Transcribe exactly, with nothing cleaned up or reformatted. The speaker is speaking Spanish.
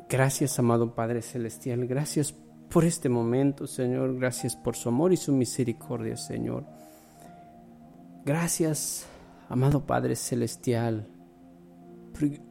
Gracias, amado Padre Celestial. Gracias por este momento, Señor. Gracias por su amor y su misericordia, Señor. Gracias, amado Padre Celestial,